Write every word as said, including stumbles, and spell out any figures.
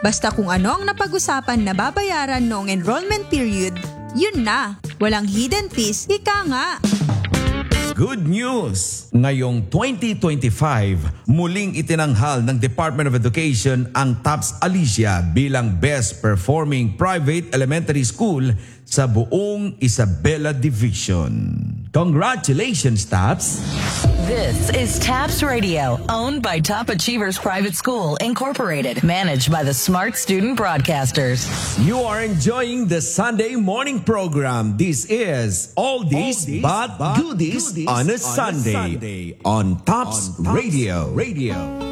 Basta kung ano ang napag-usapan na babayaran noong enrollment period, yun na. Walang hidden fees, ika nga. Good news! Ngayong twenty twenty-five, muling itinanghal ng Department of Education ang TOPS Alicia bilang Best Performing Private Elementary School sa buong Isabela Division. Congratulations, TOPS! This is TAPS Radio, owned by Top Achievers Private School, Incorporated, managed by the Smart Student Broadcasters. You are enjoying the Sunday morning program. This is Oldies, Oldies but, but Goodies, goodies on a Sunday, on, Sunday, on TOPS, on TOPS Radio. Radio.